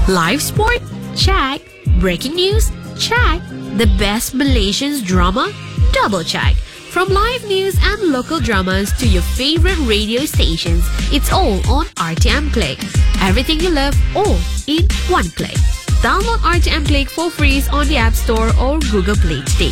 Live sport? Check. Breaking news? Check. The best Malaysian drama? Double check. From live news and local dramas to your favorite radio stations, it's all on RTM Click. Everything you love, all in one click. Download RTM Click for free on the App Store or Google Play today.